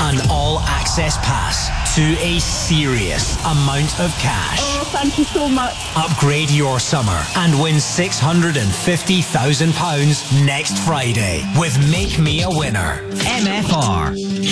an all-access pass to a serious amount of cash. Oh, thank you so much. Upgrade your summer and win £650,000 next Friday with Make Me a Winner. MFR.